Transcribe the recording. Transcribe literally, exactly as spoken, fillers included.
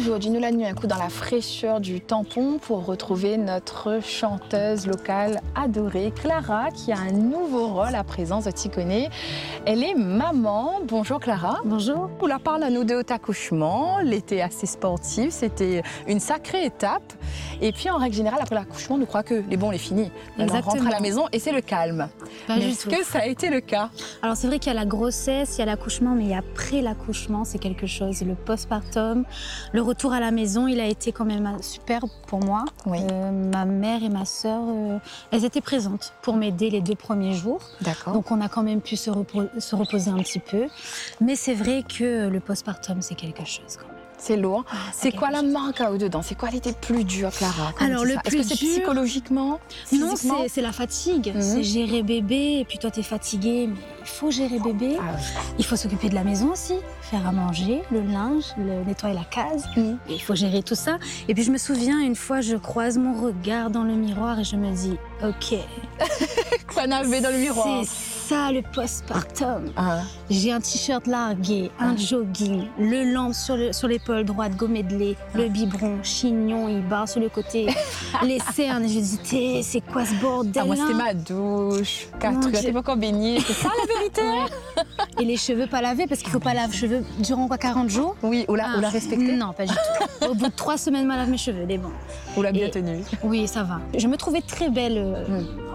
aujourd'hui, nous la nuit, un coup dans la fraîcheur du tampon pour retrouver notre chanteuse locale adorée, Clara, qui a un nouveau rôle à présent, je t'y connais. Elle est maman. Bonjour Clara. Bonjour. On la parle à nous de votre accouchement, l'été assez sportif, c'était une sacrée étape. Et puis en règle générale, après l'accouchement, on croit que les bons, on est fini. On rentre à la maison et c'est le calme. Pas Mais du est-ce tout. que ça a été le cas? Alors c'est vrai qu'il y a la grossesse, il y a l'accouchement, mais après l'accouchement, c'est quelque chose. Le postpartum, le retour à la maison, il a été quand même super pour moi. Oui. Euh, ma mère et ma sœur, euh, elles étaient présentes pour m'aider les deux premiers jours. D'accord. Donc on a quand même pu se, repos- se reposer un petit peu. Mais c'est vrai que le postpartum, c'est quelque chose quand même. C'est lourd. Ah, c'est quoi quelque la chose. marque à dedans? C'est quoi l'été plus dur, Clara? Comment Alors, c'est le ça? plus Est-ce que c'est dur- psychologiquement? Non, physiquement c'est c'est la fatigue. Mhm. C'est gérer bébé, et puis toi, t'es fatigué, mais il faut gérer bébé. Ah oui. Il faut s'occuper de la maison aussi, faire à manger, le linge, le, nettoyer la case. Mhm. Et il faut gérer tout ça. Et puis je me souviens, une fois, je croise mon regard dans le miroir et je me dis, ok, Quoi navet dans le miroir? c'est ça le postpartum. Ah. J'ai un t-shirt largué, un jogging, le lampe sur le- sur l'épaule droite, gommé de lait, le biberon, chignon, il barre sur le côté, les cernes. Je dis, Té, c'est quoi ce bordel Ah, moi, là c'était ma douche. Quatre Mon trucs. Dieu. T'es pas encore baignée. C'est ça la vérité? Et les cheveux pas lavés, parce qu'il faut pas laver les cheveux durant quoi, quarante jours? Oui, ou la, Ah, ou la respecter. Non, pas du tout. Au bout de trois semaines, je lave mes cheveux, les bons. Ou la bien Et- tenue. Oui, ça va. Je me trouvais très belle. euh, Mm.